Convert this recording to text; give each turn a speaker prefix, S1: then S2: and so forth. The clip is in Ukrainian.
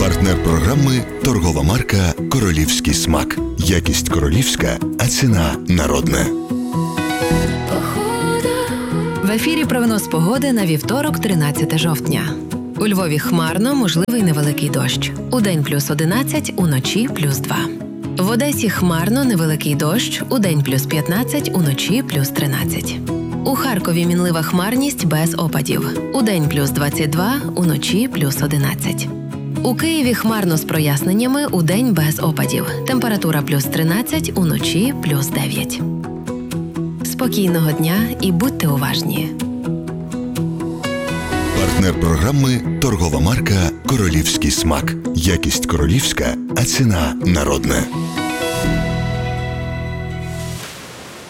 S1: Партнер програми – торгова марка «Королівський смак». Якість королівська, а ціна народна.
S2: В ефірі «Прогноз погоди» на вівторок, 13 жовтня. У Львові хмарно, можливий невеликий дощ. Удень плюс 11, уночі плюс 2. В Одесі хмарно, невеликий дощ. Удень плюс 15, уночі плюс 13. У Харкові мінлива хмарність без опадів. Удень плюс 22, уночі плюс 11. У Києві хмарно з проясненнями, удень без опадів. Температура плюс 13, уночі плюс 9. Спокійного дня і будьте уважні.
S1: Партнер програми – торгова марка «Королівський смак». Якість королівська, а ціна народна.